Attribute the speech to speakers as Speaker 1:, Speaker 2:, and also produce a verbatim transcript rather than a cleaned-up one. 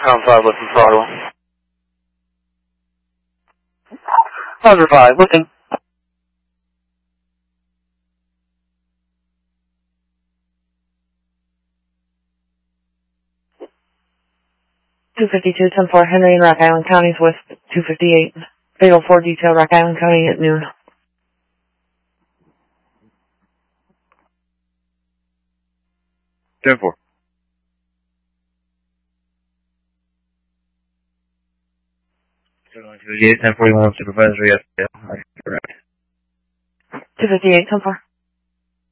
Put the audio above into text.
Speaker 1: Pound five, listen throttle. Roger five, listen.
Speaker 2: two fifty-two, ten four, Henry in Rock Island Counties with two fifty-eight. Fatal four detail, Rock Island County at noon.
Speaker 3: ten four. two fifty-eight, ten forty-one, supervisory, yes, yeah, correct.
Speaker 2: two fifty-eight, ten four.